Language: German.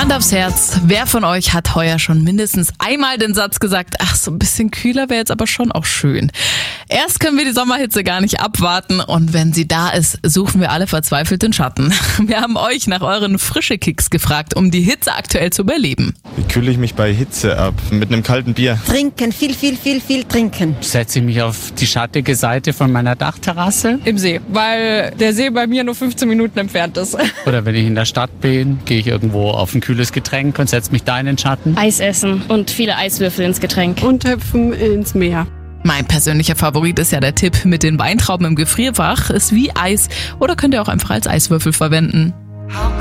Hand aufs Herz, wer von euch hat heuer schon mindestens einmal den Satz gesagt, ach, so ein bisschen kühler wäre jetzt aber schon auch schön. Erst können wir die Sommerhitze gar nicht abwarten und wenn sie da ist, suchen wir alle verzweifelt den Schatten. Wir haben euch nach euren Frische-Kicks gefragt, um die Hitze aktuell zu überleben. Wie kühle ich mich bei Hitze ab? Mit einem kalten Bier. Trinken, viel trinken. Setze ich mich auf die schattige Seite von meiner Dachterrasse. Im See, weil der See bei mir nur 15 Minuten entfernt ist. Oder wenn ich in der Stadt bin, gehe ich irgendwo auf ein kühles Getränk und setze mich da in den Schatten. Eis essen und viele Eiswürfel ins Getränk. Und hüpfen ins Meer. Mein persönlicher Favorit ist ja der Tipp mit den Weintrauben im Gefrierfach. Ist wie Eis oder könnt ihr auch einfach als Eiswürfel verwenden.